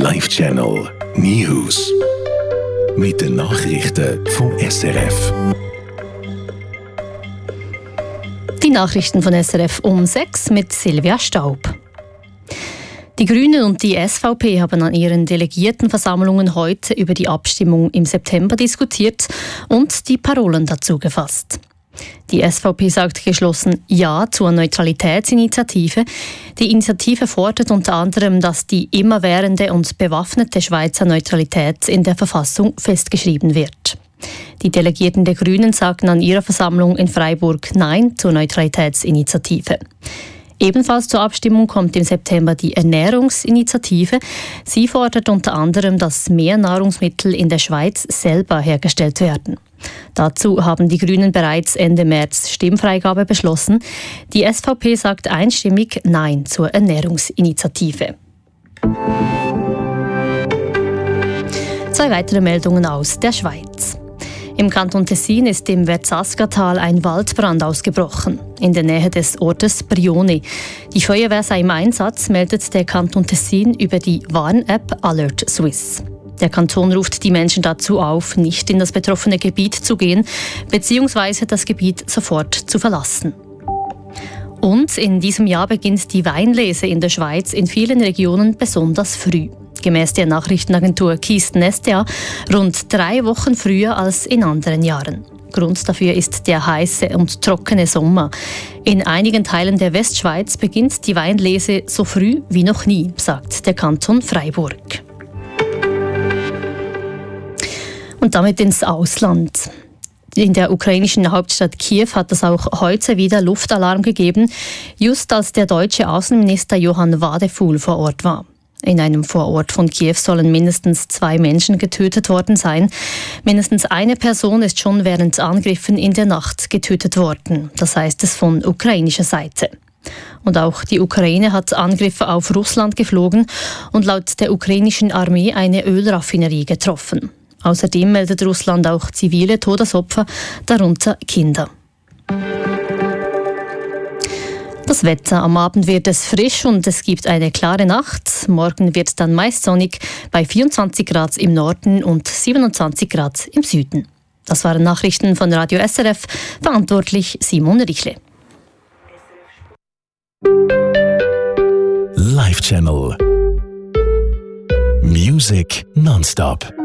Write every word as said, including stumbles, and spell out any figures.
Live Channel News. Mit den Nachrichten vom S R F. Die Nachrichten von S R F um sechs mit Silvia Staub. Die Grünen und die S V P haben an ihren Delegiertenversammlungen heute über die Abstimmung im September diskutiert und die Parolen dazu gefasst. Die S V P sagt geschlossen Ja zur Neutralitätsinitiative. Die Initiative fordert unter anderem, dass die immerwährende und bewaffnete Schweizer Neutralität in der Verfassung festgeschrieben wird. Die Delegierten der Grünen sagten an ihrer Versammlung in Freiburg Nein zur Neutralitätsinitiative. Ebenfalls zur Abstimmung kommt im September die Ernährungsinitiative. Sie fordert unter anderem, dass mehr Nahrungsmittel in der Schweiz selber hergestellt werden. Dazu haben die Grünen bereits Ende März Stimmfreigabe beschlossen. Die S V P sagt einstimmig Nein zur Ernährungsinitiative. Zwei weitere Meldungen aus der Schweiz. Im Kanton Tessin ist im Verzaskatal ein Waldbrand ausgebrochen, in der Nähe des Ortes Brioni. Die Feuerwehr sei im Einsatz, meldet der Kanton Tessin über die Warn-App Alert Swiss. Der Kanton ruft die Menschen dazu auf, nicht in das betroffene Gebiet zu gehen bzw. das Gebiet sofort zu verlassen. Und in diesem Jahr beginnt die Weinlese in der Schweiz in vielen Regionen besonders früh. Gemäß der Nachrichtenagentur Kisten S D A rund drei Wochen früher als in anderen Jahren. Grund dafür ist der heiße und trockene Sommer. In einigen Teilen der Westschweiz beginnt die Weinlese so früh wie noch nie, sagt der Kanton Freiburg. Und damit ins Ausland. In der ukrainischen Hauptstadt Kiew hat es auch heute wieder Luftalarm gegeben, just als der deutsche Außenminister Johann Wadefuhl vor Ort war. In einem Vorort von Kiew sollen mindestens zwei Menschen getötet worden sein. Mindestens eine Person ist schon während Angriffen in der Nacht getötet worden. Das heißt es von ukrainischer Seite. Und auch die Ukraine hat Angriffe auf Russland geflogen und laut der ukrainischen Armee eine Ölraffinerie getroffen. Außerdem meldet Russland auch zivile Todesopfer, darunter Kinder. Das Wetter. Am Abend wird es frisch und es gibt eine klare Nacht. Morgen wird es dann meist sonnig bei vierundzwanzig Grad im Norden und siebenundzwanzig Grad im Süden. Das waren Nachrichten von Radio S R F. Verantwortlich Simon Richle. Live Channel Music nonstop.